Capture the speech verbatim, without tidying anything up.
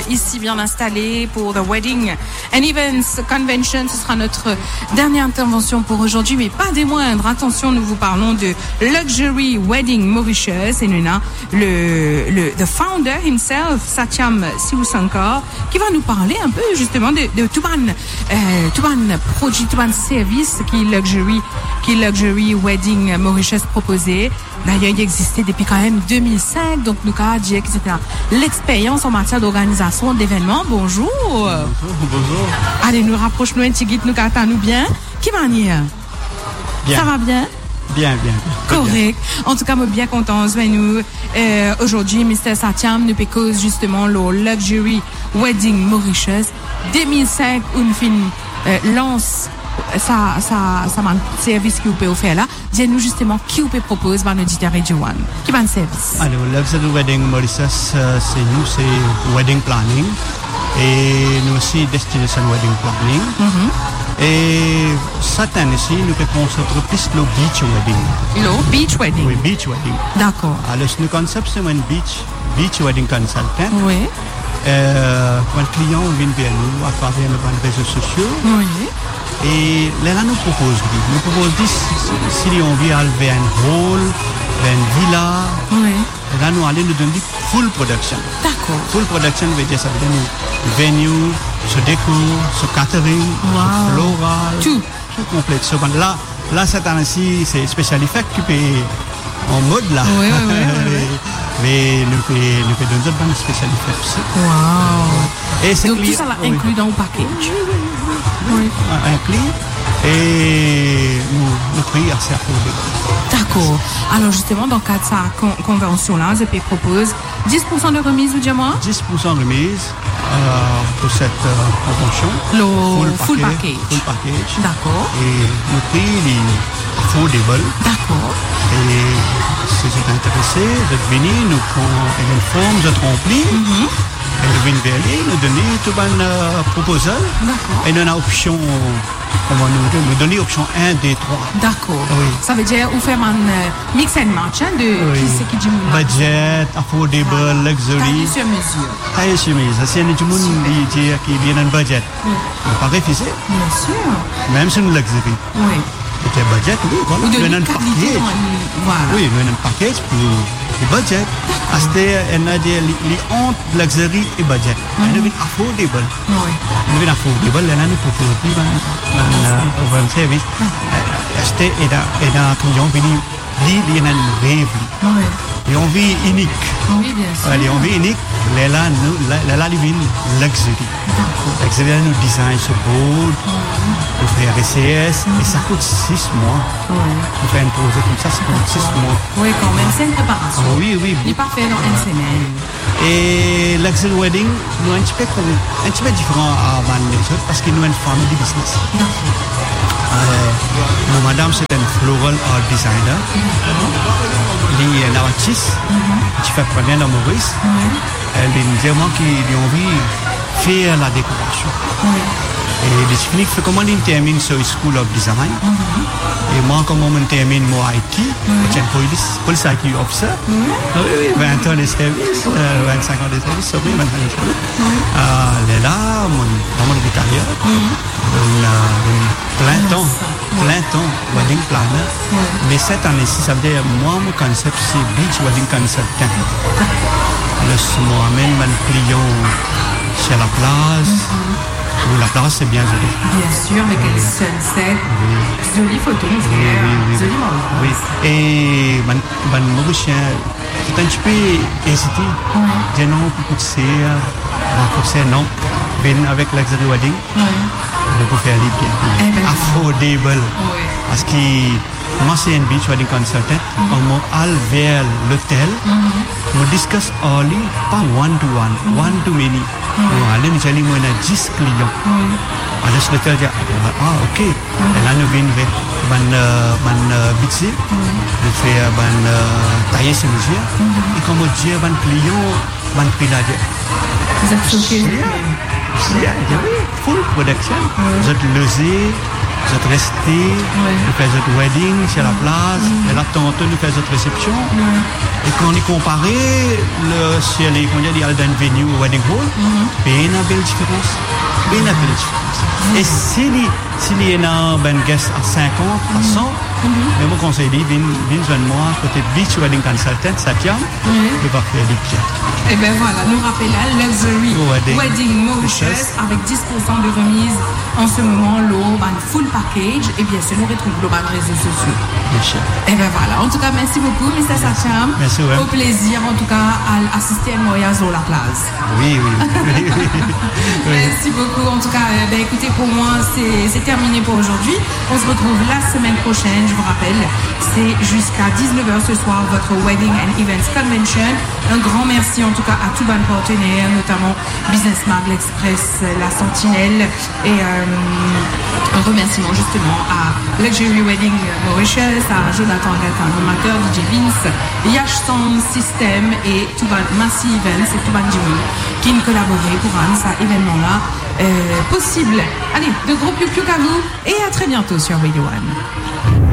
ici bien installés pour The Wedding and Events Convention. Ce sera notre dernière intervention pour aujourd'hui, mais pas des moindres. Attention, nous vous parlons de Luxury Wedding Mauritius et nous avons le, le the founder himself, Satyam Sivasankar, qui va nous parler un peu justement de, de tout ban, euh, tout ban produit, tout ban service qui Luxury, qui Luxury Wedding Mauritius proposé. D'ailleurs, il existait depuis quand même deux mille cinq, donc nous avons dit que c'était l'expérience en matière d'organisation d'événements. Bonjour. Bonjour. Bonjour. Allez, nous rapprochons un petit guide, nous nous bien. Qui manière? Bien. Ça va bien? Bien, bien. bien. Correct. Bien. En tout cas, moi, bien content de nous. Euh, aujourd'hui, mister Satyam nous cause justement le Luxury Wedding Mauritius. deux mille cinq, une fin euh, lance ça, ça, ça m'a un service qui vous peut offrir là. Dis-nous justement qui vous peut proposer par l'auditeur Radio One. Qui va un service? Alors, Luxury Wedding Mauritius, euh, c'est nous, c'est wedding planning. Et nous aussi, destination wedding planning. Mm-hmm. Et cette année-ci, nous peut concentrer plus le beach wedding. Le beach wedding? Oui, beach wedding. D'accord. Alors, le concept, c'est un beach, beach wedding consultant. Oui. Euh, quand le client vient vers nous à travers les réseaux sociaux. Oui. Et là, nous proposons, nous proposons si, si on vient à un hall, une villa, oui. Là, nous allons nous donner full production. D'accord. Full production veut dire ça veut dire nous venue, ce décor, ce catering, wow. ce floral, tout, tout complet. So, là, là cette année-ci, c'est spécial effect qui peut en mode là. Oui, oui, oui. oui, oui. Mais nous pouvons nous peut donner un spécial effect aussi. Wow. Et c'est donc clear, tout ça là oui. inclus dans le package. Oui. Inclus. Et nous, nous prix assez affordable. D'accord. Alors justement, dans le cadre de sa con- convention-là, Z P propose dix pour cent de remise, vous dites moi? dix pour cent de remise euh, pour cette euh, convention. Le full, full package, package. Full package. D'accord. Et le prix est affordable. D'accord. Et si vous êtes intéressé, vous êtes venu, nous prenons une forme, vous êtes rempli. Mm-hmm. Et nous venons vers lui, nous donnons tout un euh, proposal. D'accord. Et nous avons option, comment nous, nous donner option un, deux, trois. D'accord. Oui. Ça veut dire, vous faites un euh, mix and match hein, de oui. qui c'est qui dit budget, affordable, voilà. Luxury. Taille sur mesure. Taille sur mesure. C'est un monde qui vient dans le budget. Oui. On ne peut pas refuser. Bien sûr. Même si c'est une luxury. Oui. C'est un budget, oui. Voilà. Ou de nous avons un package. Voilà. Oui, nous avons un package pour le budget. Parce que nous avons les hontes, luxury et budget. Nous avons affordable. Oui. Nous avons affordable. Nous avons proposé un service. Acheter et dans client venu lire il y a une rêve. Oui. Et on vit unique. Oui, bien sûr. Et on vit unique. Là, là, nous, là, là, là, luxury. Luxury, nous design ce board. On fait R C S. Et ça coûte six mois. On fait un projet comme ça, ça coûte six mois. Oui, quand même, c'est une préparation. Oh, oui, oui. Il n'est pas fait dans une semaine. Et Luxury Wedding, nous un petit peu, un petit peu différent à les autres parce que nous avons une family business. Euh, mon madame, c'est une floral art designer. Elle est une artiste qui fait très bien dans Maurice. Elle est vraiment qui a envie de faire la décoration. Et les techniques, c'est comment on termine sur School of Design. Mm-hmm. Et moi, comment on termine mon I T, j'ai un police I T officer. Mm-hmm. vingt ans de service, euh, vingt-cinq ans de service, oui, vingt ans de service. Mm-hmm. Euh, là, mon, mon intérieur, mm-hmm. plein temps, plein temps, wedding planner. Mm-hmm. Mais cette année-ci, ça veut dire, moi, mon concept, c'est Beach Wedding Consultant. Le moi, amène mon client sur la place. Mm-hmm. Oui, la place, c'est bien joli. Bien sûr, avec oui. le sunset. Oui. Jolie photo, mon frère. Oui, oui, oui. Jolie oui. Et mon Mauricien, c'est un petit peu hésité. Oui. J'ai non, pour pousser, pour pousser, non. Ben avec Luxury Wedding, oui. Je peux faire les bien. Eh ben, affordable. Oui. Parce que moi, c'est un beach wedding consultant. Mm-hmm. On m'a allé vers l'hôtel. Mm-hmm. On discuss only, pas one to one, mm-hmm. one to many. On allait nous aller, moi, on a dix clients. Mm-hmm. Alors, l'hôtel dit, ah, ok. Mm-hmm. Et là, nous venons vers mon budget. Nous faisons mon tailler sur mesure. Et comme on dit, mon client, mon prix là, vous êtes choqués? Oui, full production. Vous êtes losé. Vous êtes restés, Ouais. nous faisons notre wedding sur la place, et là, tantôt, nous faisons notre réception. Et quand on est comparé, le, si elle est, comment dire, il y a dans venue au wedding hall, il y a une belle différence. Il y a une belle différence. Et s'il y s'il y a un guest à cinquante, à cent, mais mon conseil dit, viens, viens joindre moi, côté Beach Wedding Consultant, Satyam, je vais faire des pieds. Et bien voilà, nous rappelons Luxury Wedding, Wedding Mauritius avec dix pour cent de remise en ce moment, l'Urban Full Package. Et bien sûr, nous retrouvons l'Urban réseaux sociaux. Et bien voilà, en tout cas, merci beaucoup, mister Satyam. Merci, ouais. Au plaisir, en tout cas, à assister à Moya sur la place. Oui, oui. oui, oui, oui. Merci beaucoup. En tout cas, euh, ben, écoutez, pour moi, c'est, c'est terminé pour aujourd'hui. On se retrouve la semaine prochaine, je vous rappelle. C'est jusqu'à dix-neuf heures ce soir, votre Wedding and Events Convention. Un grand merci en tout cas à tous vos partenaires, notamment Business Mag, l'Express, la Sentinelle. Et euh, un remerciement justement à Luxury Wedding Mauritius, à Jonathan Gatin, animateur, D J Vince, Yash Sound System et tout va Massive Events et tout va Jimmy qui ont collaboré pour rendre cet événement-là euh, possible. Allez, de gros plus plus qu'à vous et à très bientôt sur Radio One.